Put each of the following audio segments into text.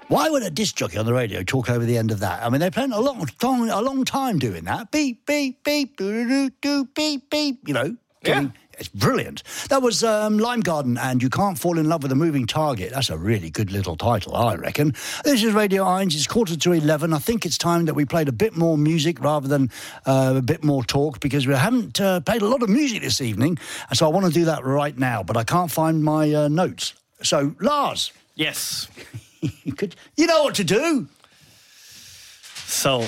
Why would a disc jockey on the radio talk over the end of that? I mean, they spent a long time doing that. Beep, beep, beep, do, beep, beep, you know. Yeah. It's brilliant. That was Lime Garden and You Can't Fall in Love with a Moving Target. That's a really good little title, I reckon. This is Radio Irons. It's 11:15. I think it's time that we played a bit more music rather than a bit more talk, because we haven't played a lot of music this evening, and so I want to do that right now, but I can't find my notes. So, Lars. Yes. You know what to do. So,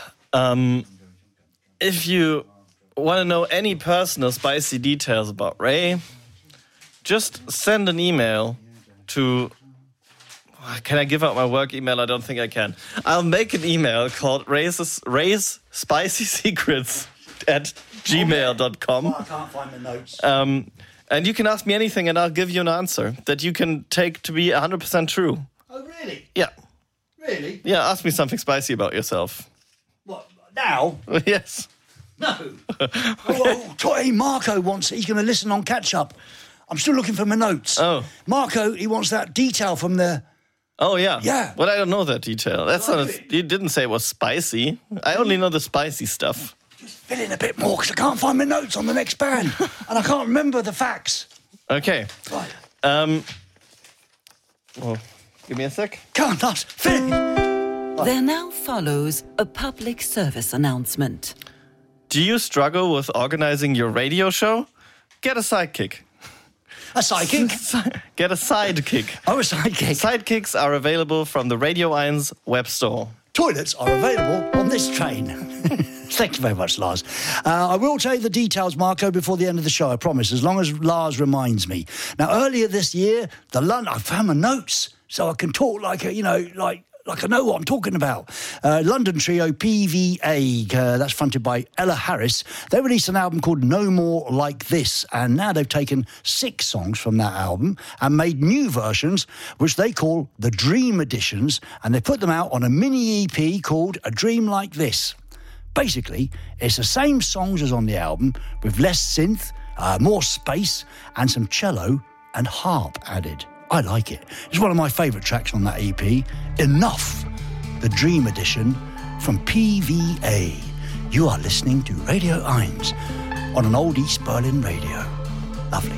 if you want to know any personal spicy details about Ray, just send an email to... Can I give out my work email? I don't think I can. I'll make an email called Ray's Spicy Secrets at gmail.com. Oh, I can't find the notes. And you can ask me anything and I'll give you an answer that you can take to be 100% true. Oh, really? Yeah. Really? Yeah, ask me something spicy about yourself. What, now? Yes. No. Hey, Marco wants... He's going to listen on catch-up. I'm still looking for my notes. Oh. Marco, he wants that detail from the... Oh, yeah. Yeah. Well, I don't know that detail. That's not... You didn't say it was spicy. I only know the spicy stuff. Just fill in a bit more, because I can't find my notes on the next band. And I can't remember the facts. Okay. Right. Well, give me a sec. Can't not fill in. There now follows a public service announcement. Do you struggle with organizing your radio show? Get a sidekick. A psychic? Get a sidekick. Oh, a sidekick. Sidekicks are available from the Radio Irons web store. Toilets are available on this train. Thank you very much, Lars. I will tell you the details, Marco, before the end of the show, I promise, as long as Lars reminds me. Now, earlier this year, I found my notes, so I can talk like I know what I'm talking about. London trio PVA, that's fronted by Ella Harris. They released an album called No More Like This, and now they've taken 6 songs from that album and made new versions, which they call the Dream Editions, and they put them out on a mini EP called A Dream Like This. Basically, it's the same songs as on the album, with less synth, more space, and some cello and harp added. I like it. It's one of my favourite tracks on that EP. Enough, the Dream Edition from PVA. You are listening to Radio Irons on an old East Berlin radio. Lovely.